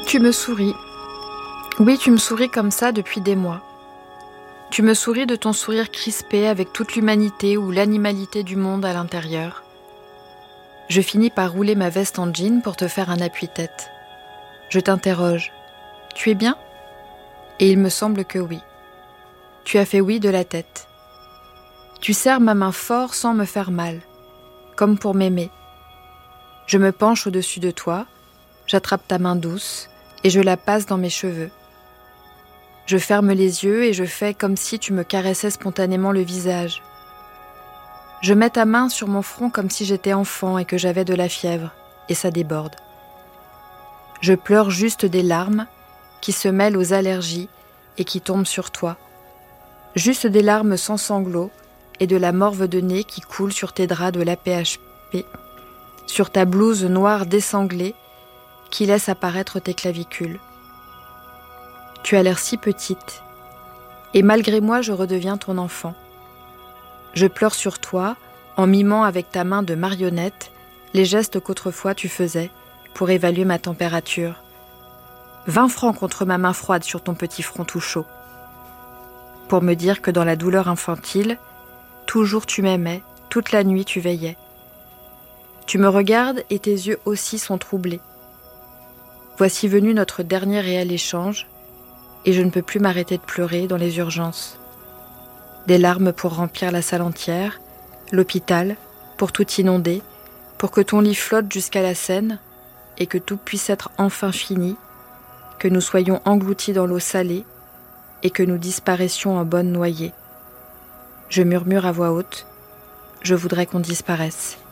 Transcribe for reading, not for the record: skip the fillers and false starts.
Tu me souris. Oui, tu me souris comme ça depuis des mois. Tu me souris de ton sourire crispé avec toute l'humanité ou l'animalité du monde à l'intérieur. Je finis par rouler ma veste en jean pour te faire un appuie-tête. Je t'interroge. Tu es bien ? Et il me semble que oui. Tu as fait oui de la tête. Tu serres ma main fort sans me faire mal, comme pour m'aimer. Je me penche au-dessus de toi, j'attrape ta main douce et je la passe dans mes cheveux. Je ferme les yeux et je fais comme si tu me caressais spontanément le visage. Je mets ta main sur mon front comme si j'étais enfant et que j'avais de la fièvre, et ça déborde. Je pleure juste des larmes qui se mêlent aux allergies et qui tombent sur toi. Juste des larmes sans sanglots et de la morve de nez qui coule sur tes draps de l'AP-HP, sur ta blouse noire désanglée qui laisse apparaître tes clavicules. Tu as l'air si petite, et malgré moi je redeviens ton enfant. Je pleure sur toi en mimant avec ta main de marionnette les gestes qu'autrefois tu faisais pour évaluer ma température. 20 francs contre ma main froide sur ton petit front tout chaud. Pour me dire que dans la douleur infantile, toujours tu m'aimais, toute la nuit tu veillais. Tu me regardes et tes yeux aussi sont troublés. Voici venu notre dernier réel échange, et je ne peux plus m'arrêter de pleurer dans les urgences. Des larmes pour remplir la salle entière, l'hôpital, pour tout inonder, pour que ton lit flotte jusqu'à la Seine, et que tout puisse être enfin fini, que nous soyons engloutis dans l'eau salée, et que nous disparaissions en bonne noyée. Je murmure à voix haute, je voudrais qu'on disparaisse.